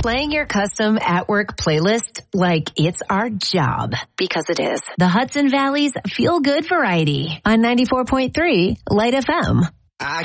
Playing your custom at-work playlist like it's our job. Because it is. The Hudson Valley's Feel Good Variety on 94.3 Light FM.